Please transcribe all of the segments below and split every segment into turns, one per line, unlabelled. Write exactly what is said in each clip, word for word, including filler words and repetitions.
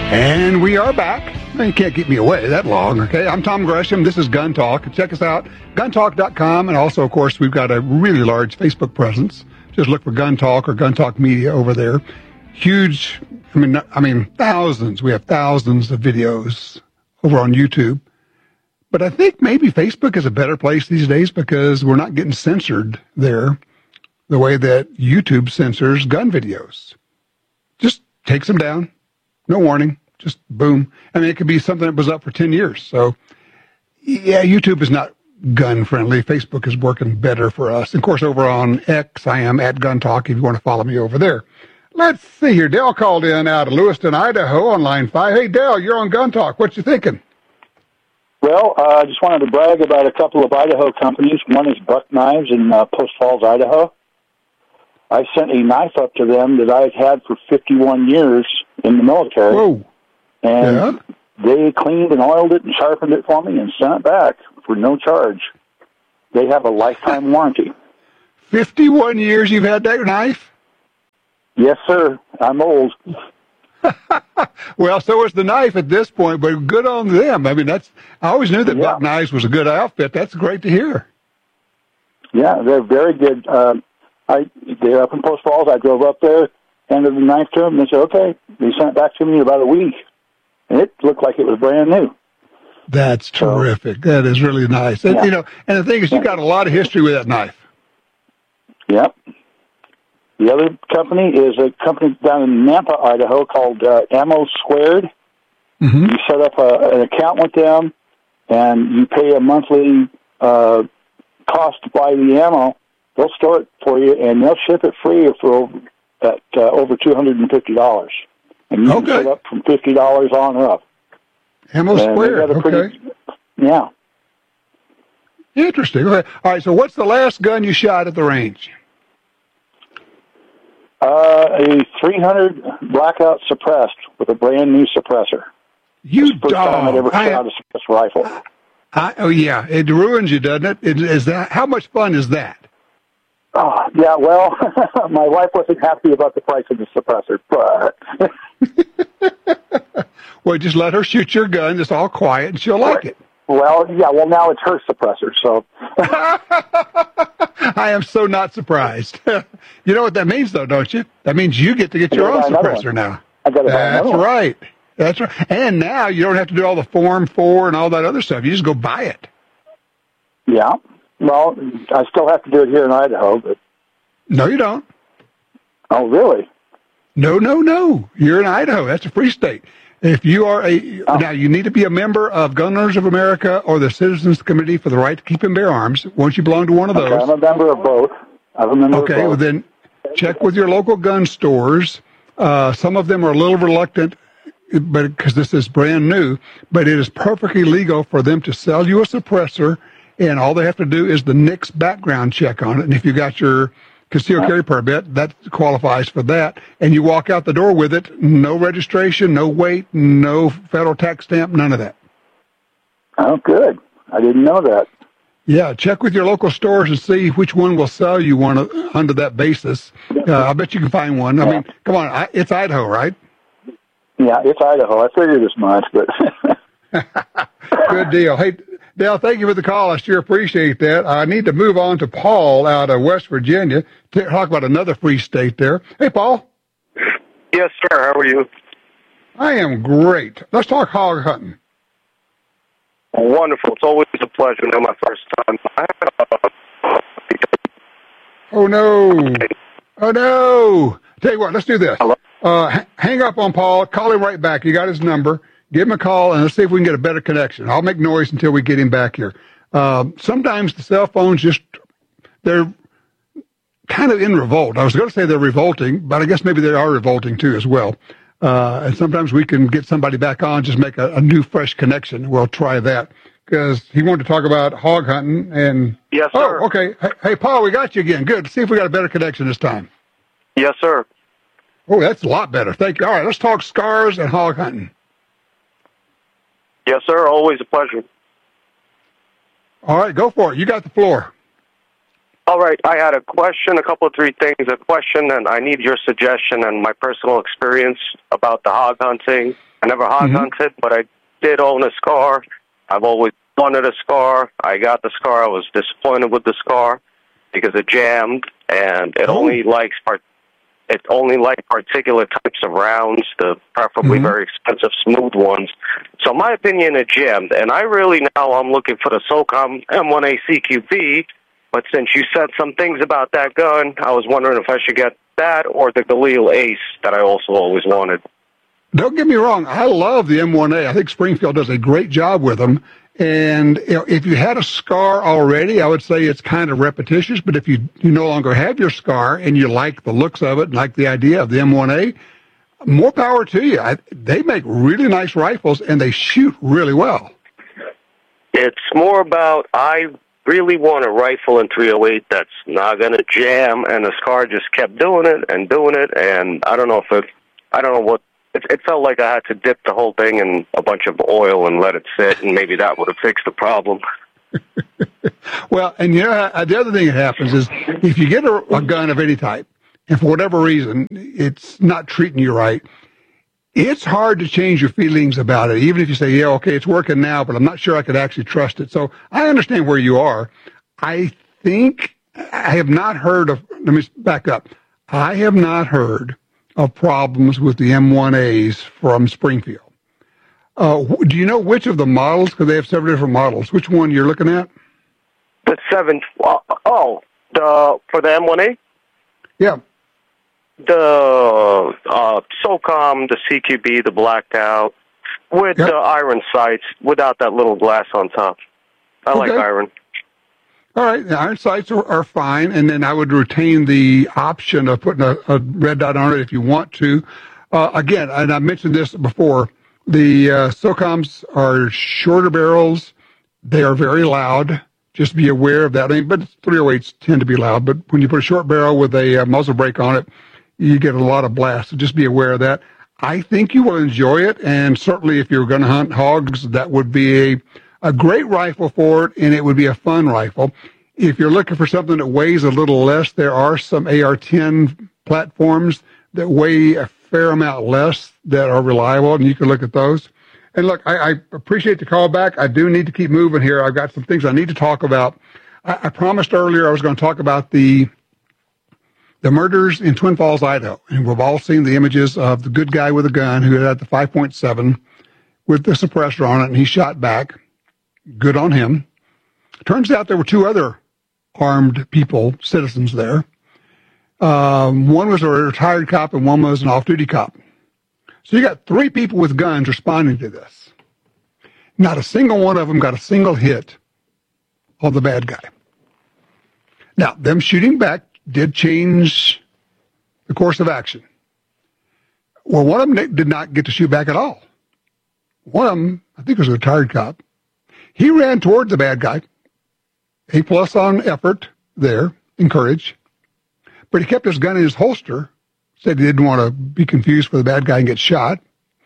And we are back. You can't keep me away that long, okay? I'm Tom Gresham. This is Gun Talk. Check us out, gun talk dot com. And also, of course, we've got a really large Facebook presence. Just look for Gun Talk or Gun Talk Media over there. Huge, I mean, I mean, thousands. We have thousands of videos over on YouTube. But I think maybe Facebook is a better place these days because we're not getting censored there the way that YouTube censors gun videos. Just takes them down. No warning. Just boom. I mean, it could be something that was up for ten years. So, yeah, YouTube is not gun-friendly. Facebook is working better for us. And, of course, over on X, I am at Gun Talk if you want to follow me over there. Let's see here. Dale called in out of Lewiston, Idaho on line five. Hey, Dale, you're on Gun Talk. What you thinking?
Well, uh, I just wanted to brag about a couple of Idaho companies. One is Buck Knives in uh, Post Falls, Idaho. I sent a knife up to them that I've had for fifty-one years in the military.
Whoa.
And
yeah.
they cleaned and oiled it and sharpened it for me and sent it back for no charge. They have a lifetime warranty.
fifty-one years you've had that knife?
Yes, sir. I'm old.
Well, so is the knife at this point, but good on them. I mean, that's, I always knew that yeah. Buck Knives was a good outfit. That's great to hear.
Yeah, they're very good. Uh, I They're up in Post Falls. I drove up there, handed the knife to them, and they said, okay. They sent it back to me in about a week, and it looked like it was brand new.
That's terrific. So, that is really nice. And, yeah. you know, and the thing is, you got a lot of history with that knife.
Yep. The other company is a company down in Nampa, Idaho called uh, Ammo Squared.
Mm-hmm.
You set up a, an account with them, and you pay a monthly uh, cost to buy the ammo. They'll store it for you, and they'll ship it free for over, at uh, over two hundred fifty dollars. And you
okay.
can set up from fifty dollars on up.
Ammo Squared, okay.
Pretty, yeah.
Interesting. Okay. All right, so what's the last gun you shot at the range?
Uh, a three hundred Blackout suppressed with a brand new suppressor.
You
That's the first
dog!
time I'd ever
I,
shot a suppressed rifle.
I, oh yeah, it ruins you, doesn't it? it? Is that how much fun is that?
Oh yeah, well, my wife wasn't happy about the price of the suppressor, but
well, just let her shoot your gun. It's all quiet, and she'll like it.
Well, yeah, well now it's her suppressor, so.
I am so not surprised. You know what that means, though, don't you? That means you get to get your own suppressor now.
I got to buy
That's
another
right. That's right. And now you don't have to do all the Form four and all that other stuff. You just go buy it.
Yeah. Well, I still have to do it here in Idaho, but.
No, you don't.
Oh, really?
No, no, no. You're in Idaho. That's a free state. If you are a, oh. now you need to be a member of Gun Owners of America or the Citizens Committee for the Right to Keep and Bear Arms. Once you belong to one of those.
Okay, I'm a member of both. I'm a member
okay,
of both.
Well then check with your local gun stores. Uh, some of them are a little reluctant, but because this is brand new, but it is perfectly legal for them to sell you a suppressor, and all they have to do is the N I C S background check on it. And if you got your concealed carry permit, that qualifies for that, and you walk out the door with it, no registration, no weight, no federal tax stamp, none of that.
Oh, good. I didn't know that.
Yeah, check with your local stores and see which one will sell you one under that basis. Uh, I bet you can find one. I
yeah.
mean, come on, I, it's Idaho, right?
Yeah, it's Idaho. I figured as much, but...
Good deal. Hey, Dale, thank you for the call. I sure appreciate that. I need to move on to Paul out of West Virginia to talk about another free state there. Hey, Paul.
Yes, sir. How are you?
I am great. Let's talk hog hunting.
Wonderful. It's always a pleasure. You know, my first time.
Oh, no. Oh, no. Tell you what, let's do this. Uh, hang up on Paul. Call him right back. You got his number. Give him a call, and let's see if we can get a better connection. I'll make noise until we get him back here. Uh, sometimes the cell phones just, they're kind of in revolt. I was going to say they're revolting, but I guess maybe they are revolting too as well. Uh, and sometimes we can get somebody back on, just make a, a new, fresh connection. We'll try that because he wanted to talk about hog hunting. And
yes, sir.
Oh, okay. Hey, hey, Paul, we got you again. Good. Let's see if we got a better connection this time.
Yes, sir.
Oh, that's a lot better. Thank you. All right, let's talk scars and hog hunting.
Yes, sir. Always a pleasure.
All right, go for it. You got the floor.
All right, I had a question, a couple of three things, a question, and I need your suggestion and my personal experience about the hog hunting. I never hog
Mm-hmm.
hunted, but I did own a scar. I've always wanted a scar. I got the scar. I was disappointed with the scar because it jammed, and it
Oh.
only likes part. It only likes particular types of rounds, the preferably
Mhm.
very expensive, smooth ones. So in my opinion, it jammed, and I really now I'm looking for the SOCOM M one A C Q B. But since you said some things about that gun, I was wondering if I should get that or the Galil Ace that I also always wanted.
Don't get me wrong. I love the M one A. I think Springfield does a great job with them. And you know, if you had a scar already, I would say it's kind of repetitious. But if you, you no longer have your scar and you like the looks of it and like the idea of the M one A, more power to you. I, they make really nice rifles and they shoot really well.
It's more about I really want a rifle in three oh eight that's not going to jam, and the SCAR just kept doing it and doing it, and I don't know if it, I don't know what, it, it felt like I had to dip the whole thing in a bunch of oil and let it sit, and maybe that would have fixed the problem.
Well, and you know, uh, the other thing that happens is if you get a, a gun of any type, and for whatever reason, it's not treating you right, it's hard to change your feelings about it, even if you say, yeah, okay, it's working now, but I'm not sure I could actually trust it. So I understand where you are. I think I have not heard of, let me back up. I have not heard of problems with the M one A's from Springfield. Uh, do you know which of the models, because they have several different models, which one you're looking at?
The seven, uh, oh, the for the M one A?
Yeah.
The uh, SOCOM, the C Q B, the blacked out, with
Yep.
the iron sights, without that little glass on top. I like
Okay.
iron.
All right, the iron sights are, are fine, and then I would retain the option of putting a, a red dot on it if you want to. Uh, again, and I mentioned this before, the uh, SOCOMs are shorter barrels. They are very loud. Just be aware of that. I mean, but three oh eights tend to be loud, but when you put a short barrel with a uh, muzzle brake on it, you get a lot of blast. So just be aware of that. I think you will enjoy it, and certainly if you're going to hunt hogs, that would be a, a great rifle for it, and it would be a fun rifle. If you're looking for something that weighs a little less, there are some A R ten platforms that weigh a fair amount less that are reliable, and you can look at those. And look, I, I appreciate the call back. I do need to keep moving here. I've got some things I need to talk about. I, I promised earlier I was going to talk about the the murders in Twin Falls, Idaho. And we've all seen the images of the good guy with a gun who had the five point seven with the suppressor on it, and he shot back. Good on him. Turns out there were two other armed people, citizens there. Um, one was a retired cop and one was an off-duty cop. So you got three people with guns responding to this. Not a single one of them got a single hit on the bad guy. Now, them shooting back did change the course of action. Well, one of them did not get to shoot back at all. One of them, I think it was a retired cop, he ran toward the bad guy. A plus on effort there, and courage. But he kept his gun in his holster, said he didn't want to be confused for the bad guy and get shot.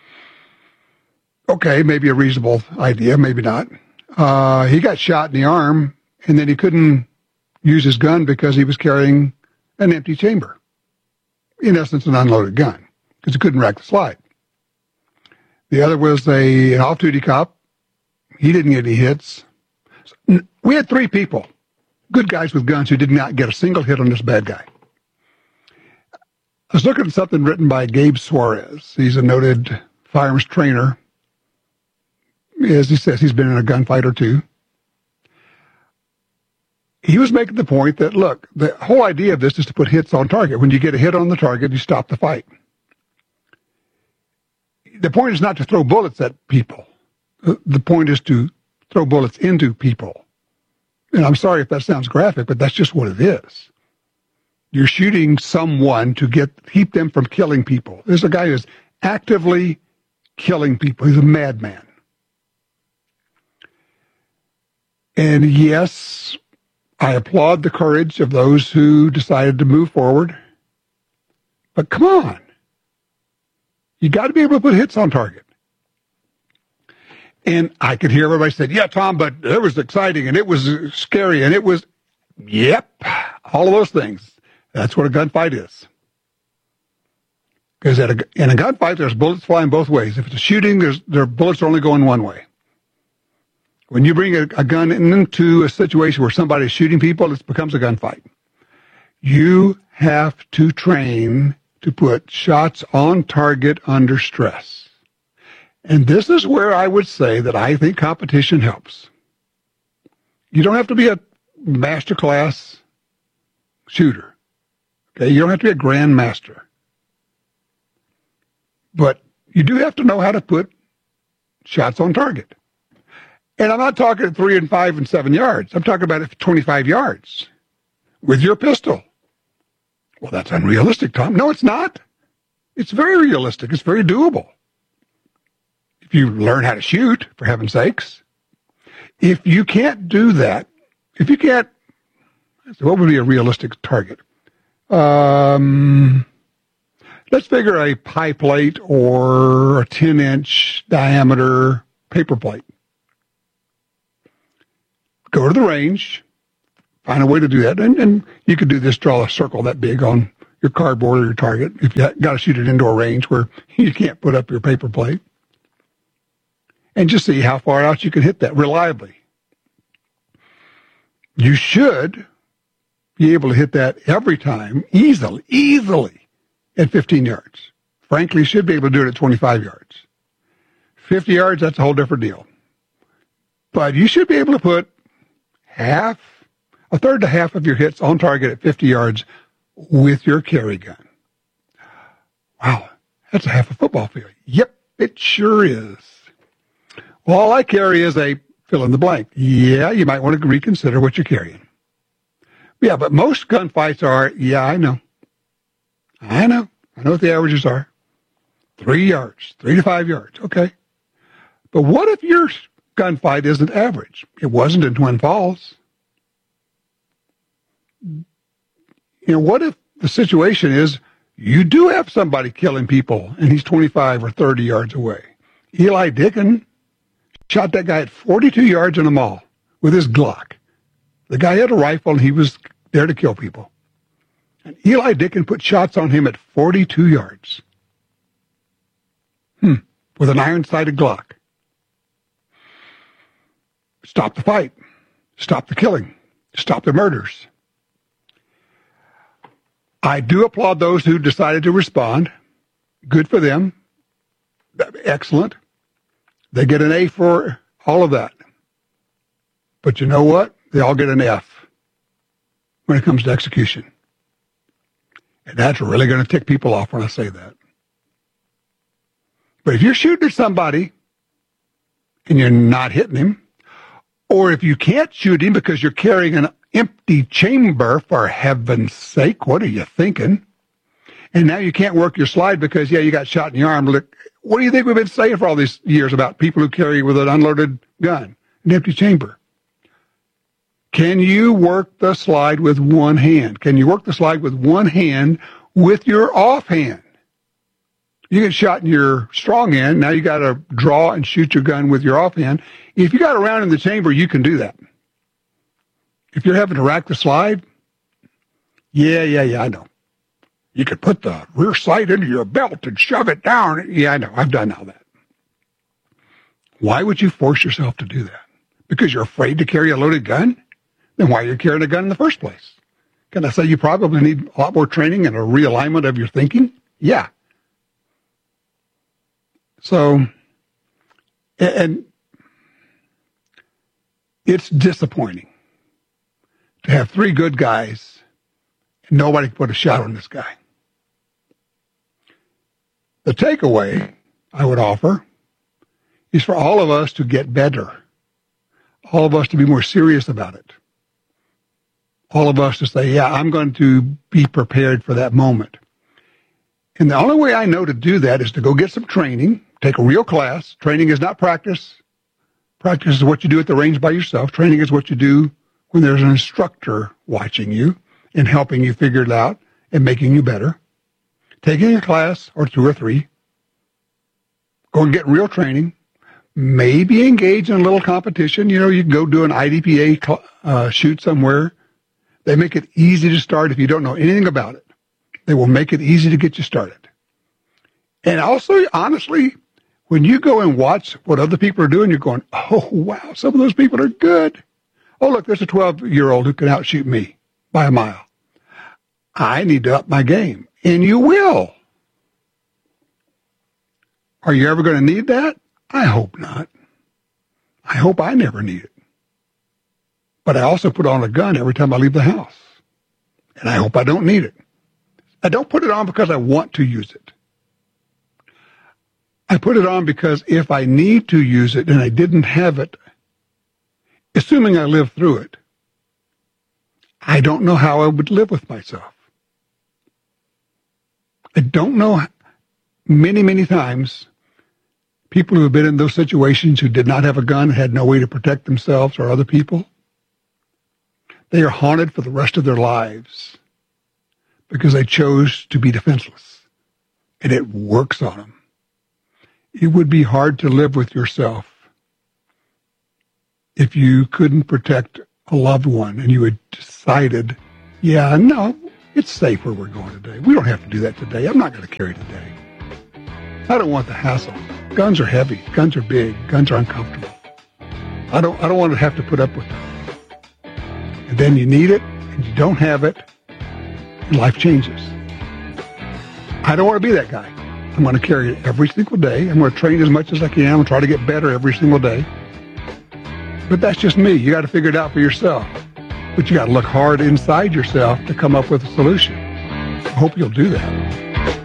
Okay, maybe a reasonable idea, maybe not. Uh, he got shot in the arm, and then he couldn't use his gun because he was carrying an empty chamber. In essence, an unloaded gun, because he couldn't rack the slide. The other was a, an off-duty cop. He didn't get any hits. So, we had three people, good guys with guns, who did not get a single hit on this bad guy. I was looking at something written by Gabe Suarez. He's a noted firearms trainer. As he says, he's been in a gunfight or two. He was making the point that, look, the whole idea of this is to put hits on target. When you get a hit on the target, you stop the fight. The point is not to throw bullets at people. The point is to throw bullets into people. And I'm sorry if that sounds graphic, but that's just what it is. You're shooting someone to get keep them from killing people. There's a guy who's actively killing people. He's a madman. And yes, I applaud the courage of those who decided to move forward. But come on. You got to be able to put hits on target. And I could hear everybody say, yeah, Tom, but it was exciting and it was scary and it was, yep, all of those things. That's what a gunfight is. Because in a gunfight, there's bullets flying both ways. If it's a shooting, there's there bullets are only going one way. When you bring a, a gun into a situation where somebody's shooting people, it becomes a gunfight. You have to train to put shots on target under stress. And this is where I would say that I think competition helps. You don't have to be a master class shooter. Okay, you don't have to be a grandmaster. But you do have to know how to put shots on target. And I'm not talking at three and five and seven yards. I'm talking about at twenty-five yards with your pistol. Well, that's unrealistic, Tom. No, it's not. It's very realistic. It's very doable. If you learn how to shoot, for heaven's sakes. If you can't do that, if you can't, what would be a realistic target? Um, let's figure a pie plate or a ten-inch diameter paper plate. Go to the range, find a way to do that, and, and you could do this, draw a circle that big on your cardboard or your target if you got to shoot it indoor range where you can't put up your paper plate. And just see how far out you can hit that reliably. You should be able to hit that every time easily, easily at fifteen yards. Frankly, you should be able to do it at twenty-five yards. fifty yards, that's a whole different deal. But you should be able to put half, a third to half of your hits on target at fifty yards with your carry gun. Wow, that's a half a football field. Yep, it sure is. Well, all I carry is a fill in the blank. Yeah, you might want to reconsider what you're carrying. Yeah, but most gunfights are, yeah, I know. I know. I know what the averages are. Three yards, three to five yards. Okay. But what if your gunfight isn't average? It wasn't in Twin Falls. You know, what if the situation is you do have somebody killing people and he's twenty-five or thirty yards away? Eli Dicken shot that guy at forty-two yards in a mall with his Glock. The guy had a rifle and he was there to kill people. And Eli Dicken put shots on him at forty-two yards. Hmm. With an iron-sighted Glock. Stop the fight. Stop the killing. Stop the murders. I do applaud those who decided to respond. Good for them. Excellent. They get an A for all of that. But you know what? They all get an F when it comes to execution. And that's really going to tick people off when I say that. But if you're shooting at somebody and you're not hitting him, or if you can't shoot him because you're carrying an empty chamber, for heaven's sake, what are you thinking? And now you can't work your slide because, yeah, you got shot in your arm. Look, what do you think we've been saying for all these years about people who carry with an unloaded gun, an empty chamber? Can you work the slide with one hand? Can you work the slide with one hand with your offhand? You get shot in your strong hand. Now you got to draw and shoot your gun with your offhand. If you got a round in the chamber, you can do that. If you're having to rack the slide, yeah, yeah, yeah, I know. You could put the rear sight into your belt and shove it down. Yeah, I know. I've done all that. Why would you force yourself to do that? Because you're afraid to carry a loaded gun? Then why are you carrying a gun in the first place? Can I say you probably need a lot more training and a realignment of your thinking? Yeah. So, and it's disappointing to have three good guys and nobody can put a shot on this guy. The takeaway I would offer is for all of us to get better, all of us to be more serious about it, all of us to say, yeah, I'm going to be prepared for that moment. And the only way I know to do that is to go get some training, take a real class. Training is not practice. Practice is what you do at the range by yourself. Training is what you do when there's an instructor watching you and helping you figure it out and making you better. Taking a class or two or three. Go and get real training. Maybe engage in a little competition. You know, you can go do an I D P A uh, shoot somewhere. They make it easy to start if you don't know anything about it. They will make it easy to get you started. And also, honestly, when you go and watch what other people are doing, you're going, oh, wow, some of those people are good. Oh, look, there's a twelve-year-old who can outshoot me by a mile. I need to up my game. And you will. Are you ever going to need that? I hope not. I hope I never need it. But I also put on a gun every time I leave the house. And I hope I don't need it. I don't put it on because I want to use it. I put it on because if I need to use it and I didn't have it, assuming I live through it, I don't know how I would live with myself. I don't know many, many times people who have been in those situations who did not have a gun, had no way to protect themselves or other people. They are haunted for the rest of their lives because they chose to be defenseless, and it works on them. It would be hard to live with yourself if you couldn't protect a loved one and you had decided, yeah, no, it's safe where we're going today. We don't have to do that today. I'm not going to carry today. I don't want the hassle. Guns are heavy. Guns are big. Guns are uncomfortable. I don't, I don't want to have to put up with them. And then you need it and you don't have it and life changes. I don't want to be that guy. I'm going to carry it every single day. I'm going to train as much as I can and try to get better every single day. But that's just me. You got to figure it out for yourself. But you got to look hard inside yourself to come up with a solution. I hope you'll do that.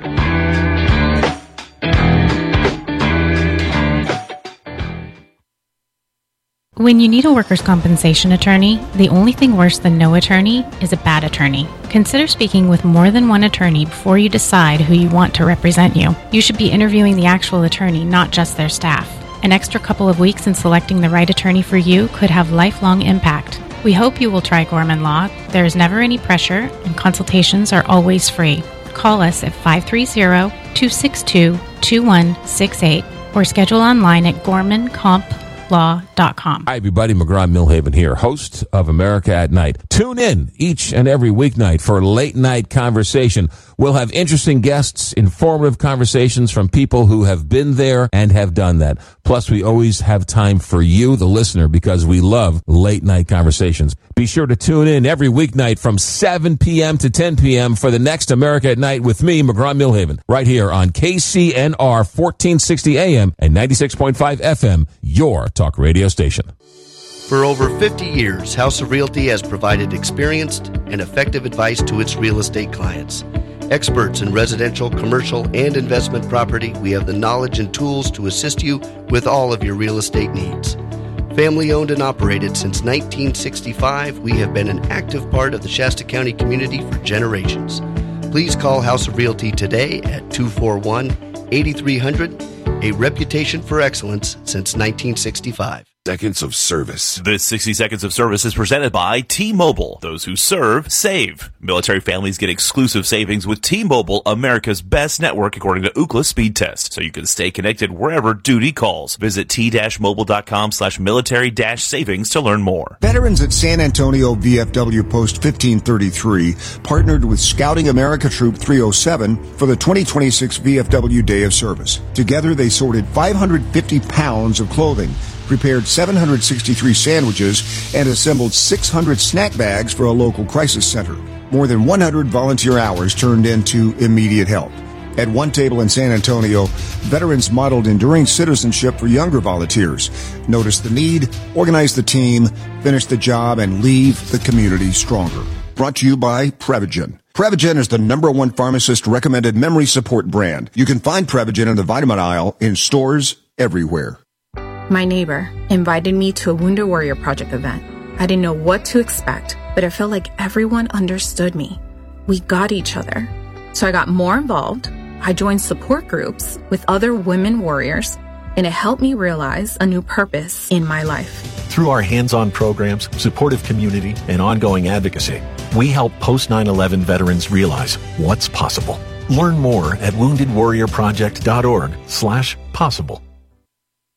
When you need a workers' compensation attorney, the only thing worse than no attorney is a bad attorney. Consider speaking with more than one attorney before you decide who you want to represent you. You should be interviewing the actual attorney, not just their staff. An extra couple of weeks in selecting the right attorney for you could have lifelong impact. We hope you will try Gorman Law. There is never any pressure, and consultations are always free. Call us at five three zero, two six two, two one six eight or schedule online at gorman comp law dot com.
Hi, everybody. McGraw Millhaven here, host of America at Night. Tune in each and every weeknight for Late Night Conversation. We'll have interesting guests, informative conversations from people who have been there and have done that. Plus, we always have time for you, the listener, because we love late night conversations. Be sure to tune in every weeknight from seven p.m. to ten p.m. for the next America at Night with me, McGraw Millhaven, right here on K C N R fourteen sixty A M and ninety-six point five F M, your talk radio station.
For over fifty years, House of Realty has provided experienced and effective advice to its real estate clients. Experts in residential, commercial, and investment property, we have the knowledge and tools to assist you with all of your real estate needs. Family owned and operated since nineteen sixty-five, we have been an active part of the Shasta County community for generations. Please call House of Realty today at two four one, eight three hundred, a reputation for excellence since nineteen sixty-five.
Seconds of service.
This sixty Seconds of Service is presented by T-Mobile. Those who serve, save. Military families get exclusive savings with T-Mobile, America's best network according to Ookla Speed Test, so you can stay connected wherever duty calls. Visit t-mobile.com slash military dash savings to learn more.
Veterans at San Antonio V F W Post fifteen thirty-three partnered with Scouting America Troop three oh seven for the twenty twenty-six V F W Day of Service. Together, they sorted five hundred fifty pounds of clothing, prepared seven hundred sixty-three sandwiches, and assembled six hundred snack bags for a local crisis center. More than one hundred volunteer hours turned into immediate help. At One Table in San Antonio, veterans modeled enduring citizenship for younger volunteers, noticed the need, organized the team, finished the job, and leave the community stronger. Brought to you by Prevagen. Prevagen is the number one pharmacist-recommended memory support brand. You can find Prevagen in the vitamin aisle in stores everywhere.
My neighbor invited me to a Wounded Warrior Project event. I didn't know what to expect, but I felt like everyone understood me. We got each other. So I got more involved. I joined support groups with other women warriors, and it helped me realize a new purpose in my life.
Through our hands-on programs, supportive community, and ongoing advocacy, we help post nine eleven veterans realize what's possible. Learn more at wounded warrior project dot org slash possible.